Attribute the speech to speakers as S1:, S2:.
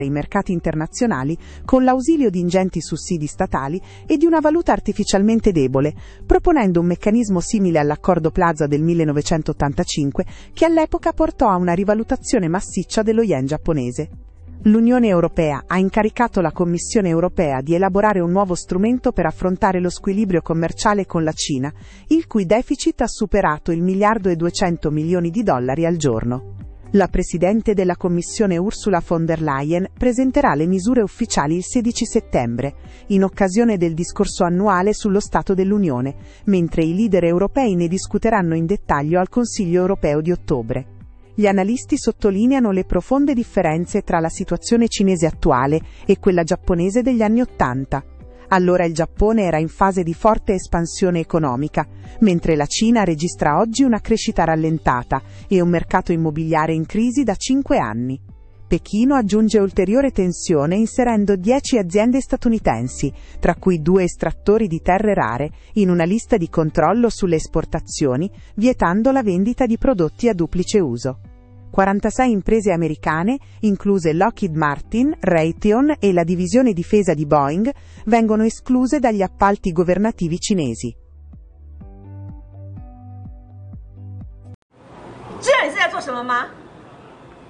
S1: i mercati internazionali con l'ausilio di ingenti sussidi statali e di una valuta artificialmente debole, proponendo un meccanismo simile all'Accordo Plaza del 1985 che all'epoca portò a una rivalutazione massiccia dello yen giapponese. L'Unione Europea ha incaricato la Commissione Europea di elaborare un nuovo strumento per affrontare lo squilibrio commerciale con la Cina, il cui deficit ha superato il $1,2 miliardi al giorno. La Presidente della Commissione Ursula von der Leyen presenterà le misure ufficiali il 16 settembre, in occasione del discorso annuale sullo Stato dell'Unione, mentre i leader europei ne discuteranno in dettaglio al Consiglio europeo di ottobre. Gli analisti sottolineano le profonde differenze tra la situazione cinese attuale e quella giapponese degli anni '80. Allora il Giappone era in fase di forte espansione economica, mentre la Cina registra oggi una crescita rallentata e un mercato immobiliare in crisi da 5 anni. Pechino aggiunge ulteriore tensione inserendo 10 aziende statunitensi, tra cui 2 estrattori di terre rare, in una lista di controllo sulle esportazioni, vietando la vendita di prodotti a duplice uso. 46 imprese americane, incluse Lockheed Martin, Raytheon e la divisione difesa di Boeing, vengono escluse dagli appalti governativi cinesi.
S2: 知道你是在做什么吗？